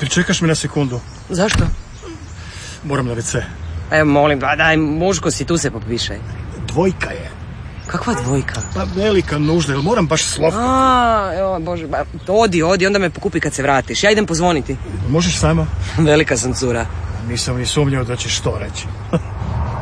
Pričekaš me na sekundu? Zašto? Moram na WC. Evo, molim, daj, muško si, tu se popišaj. Dvojka je. Kakva dvojka? Pa velika nužda, jel moram baš slovka? Evo, Bože, odi, onda me pokupi kad se vratiš. Ja idem pozvoniti. Možeš sama? Velika sam cura. Nisam ni sumnjao da ćeš to reći.